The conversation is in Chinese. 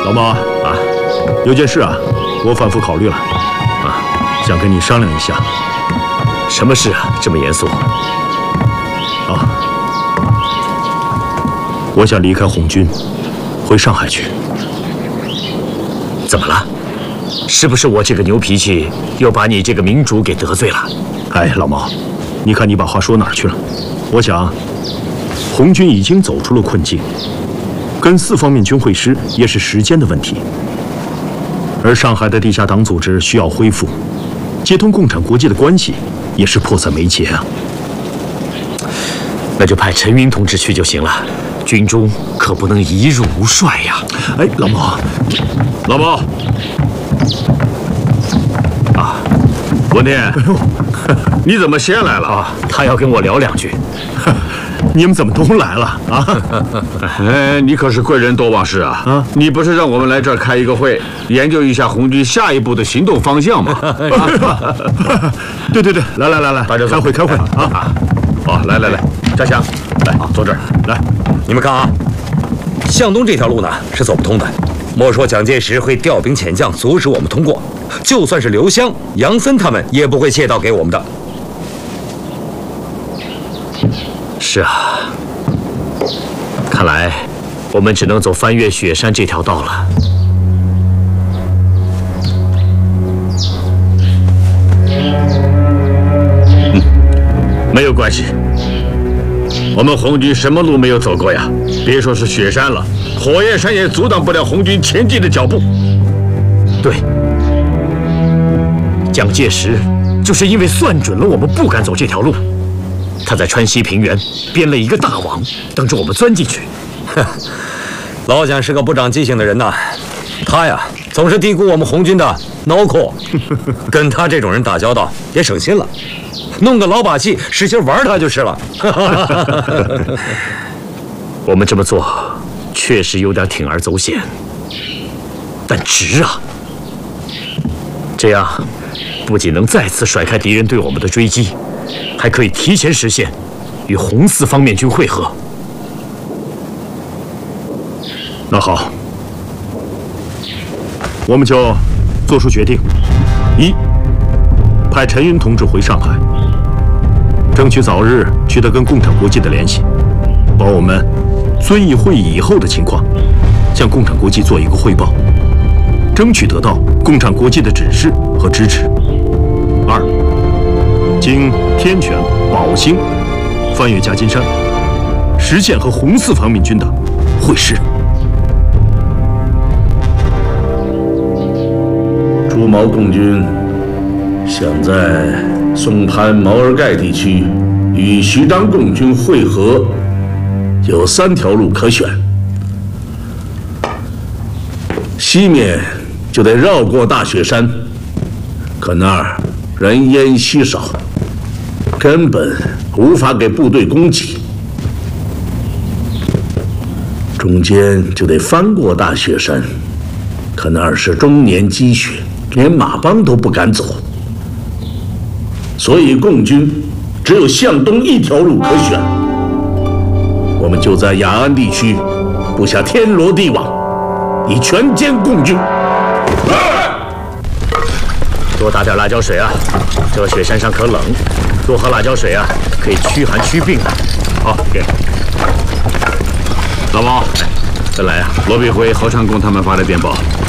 老毛啊，有件事啊，我反复考虑了，想跟你商量一下。 什么事啊？这么严肃？ 我想离开红军，回上海去。 怎么了？是不是我这个牛脾气又把你这个明主给得罪了？ 哎，老毛，你看你把话说哪儿去了？我想，红军已经走出了困境，跟四方面军会师也是时间的问题。而上海的地下党组织需要恢复，接通共产国际的关系也是迫在眉睫啊。 那就派陈云同志去就行了，军中可不能一日无帅呀。 哎，老毛， 文天，你怎么先来了啊？ 他要跟我聊两句。 你们怎么都来了啊？ 哎，你可是贵人多忘事啊！你不是让我们来这儿开一个会，研究一下红军下一步的行动方向吗？ 对，来，大家开会啊！ 好，来，扎祥，来坐这儿。来， 你们看啊，向东这条路呢是走不通的。莫说蒋介石会调兵遣将阻止我们通过，就算是刘湘、杨森他们也不会借道给我们的。 是啊，看来我们只能走翻越雪山这条道了。 没有关系，我们红军什么路没有走过呀？别说是雪山了，火焰山也阻挡不了红军前进的脚步。 对，蒋介石就是因为算准了我们不敢走这条路，他在川西平原编了一个大网，等着我们钻进去。 老蒋是个不长记性的人呐，他呀总是低估我们红军的脑壳，跟他这种人打交道也省心了，弄个老把戏使劲玩他就是了。 我们这么做确实有点铤而走险，但值啊！这样不仅能再次甩开敌人对我们的追击，还可以提前实现与红四方面军会合。 那好，我们就做出决定：一，派陈云同志回上海，争取早日取得跟共产国际的联系，把我们遵义会议以后的情况向共产国际做一个汇报，争取得到共产国际的指示和支持。二，经天泉、宝兴翻越夹金山，实现和红四方面军的会师。 朱毛共军想在松潘毛尔盖地区与徐章共军会合，有3条路可选。西面就得绕过大雪山，可那儿人烟稀少，根本无法给部队供给。中间就得翻过大雪山，可那儿是终年积雪，连马帮都不敢走。所以共军只有向东1条路可选。我们就在雅安地区布下天罗地网，以全歼共军。 多打点辣椒水啊！这雪山上可冷，多喝辣椒水啊，可以驱寒驱病的。 好，给老毛，再来啊！罗必辉、侯长工他们发的电报，